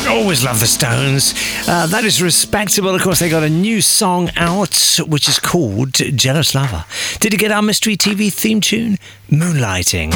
Always love the Stones. That is respectable. Of course, they got a new song out, which is called Jealous Lover. Did you get our Mystery TV theme tune? Moonlighting.